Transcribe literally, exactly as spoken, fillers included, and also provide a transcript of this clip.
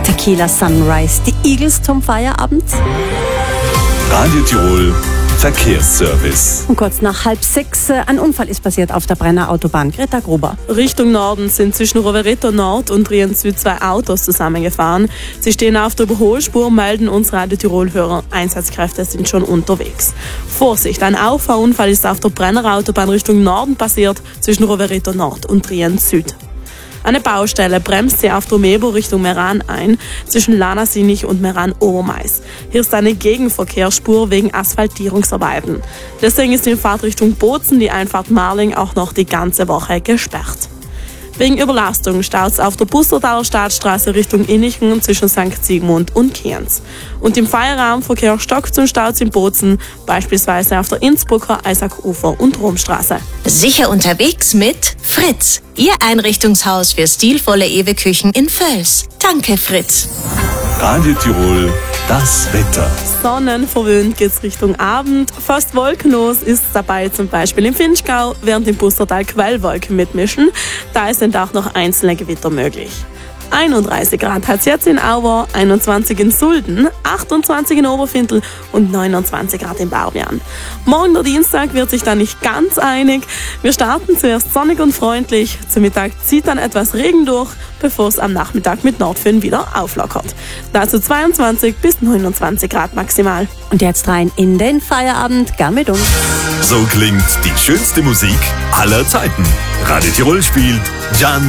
Tequila Sunrise. Die Eagles zum Feierabend. Radio Tirol Verkehrsservice. Und kurz nach halb sechs, äh, ein Unfall ist passiert auf der Brenner Autobahn. Greta Gruber. Richtung Norden sind zwischen Rovereto Nord und Rien Süd zwei Autos zusammengefahren. Sie stehen auf der Überholspur, melden uns Radio Tirol-Hörer. Einsatzkräfte sind schon unterwegs. Vorsicht, ein Auffahrunfall ist auf der Brenner Autobahn Richtung Norden passiert, zwischen Rovereto Nord und Rien Süd. Eine Baustelle bremst sie auf der Mebo Richtung Meran ein, zwischen Lanasinich und Meran-Obermais. Hier ist eine Gegenverkehrsspur wegen Asphaltierungsarbeiten. Deswegen ist in Fahrtrichtung Bozen die Einfahrt Marling auch noch die ganze Woche gesperrt. Wegen Überlastung staut es auf der Bussertaler Staatsstraße Richtung Innichen zwischen Sankt Sigmund und Kienz. Und im Feierabendverkehr stockt und staut es in Bozen, beispielsweise auf der Innsbrucker, Eisakufer und Romstraße. Sicher unterwegs mit Fritz, Ihr Einrichtungshaus für stilvolle Ewe-Küchen in Völs. Danke, Fritz. Radio Tirol, das Wetter. Sonnenverwöhnt geht's Richtung Abend. Fast wolkenlos ist dabei zum Beispiel im Vinschgau, während im Pustertal Quellwolken mitmischen. Da sind auch noch einzelne Gewitter möglich. einunddreißig Grad hat's jetzt in Auer, einundzwanzig in Sulden, achtundzwanzig in Oberfintel und neunundzwanzig Grad in Barbian. Morgen der Dienstag wird sich dann nicht ganz einig. Wir starten zuerst sonnig und freundlich. Zum Mittag zieht dann etwas Regen durch, bevor es am Nachmittag mit Nordföhn wieder auflockert. Dazu zweiundzwanzig bis neunundzwanzig Grad maximal. Und jetzt rein in den Feierabend. Gern mit uns. So klingt die schönste Musik aller Zeiten. Radio Tirol spielt Jan